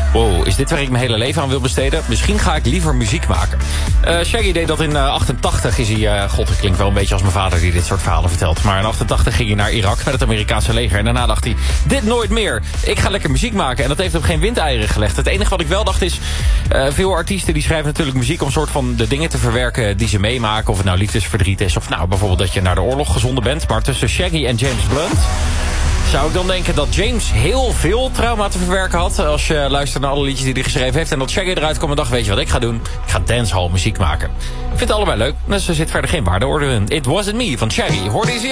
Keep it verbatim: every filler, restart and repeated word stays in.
Wow, is dit waar ik mijn hele leven aan wil besteden? Misschien ga ik liever muziek maken. Uh, Shaggy deed dat in uh, achtentachtig. Is hij, uh, god, het klinkt wel een beetje als mijn vader die dit soort verhalen vertelt. Maar in achtentachtig ging hij naar Irak met het Amerikaanse leger. En daarna dacht hij, dit nooit meer. Ik ga lekker muziek maken. En dat heeft hem geen windeieren gelegd. Het enige wat ik wel dacht is, uh, veel artiesten die schrijven natuurlijk muziek om soort van de dingen te verwerken die ze meemaken. Of het nou liefdesverdriet is. Of nou, bijvoorbeeld dat je naar de oorlog gezonden bent. Maar tussen Shaggy en James Blunt zou ik dan denken dat James heel veel trauma te verwerken had. Als je luistert naar alle liedjes die hij geschreven heeft. En dat Shaggy eruit kwam en dacht, weet je wat ik ga doen? Ik ga dancehall muziek maken. Ik vind het allebei leuk. Dus er zit verder geen waardeoordeel in. It Wasn't Me van Shaggy. Hoorde je ze?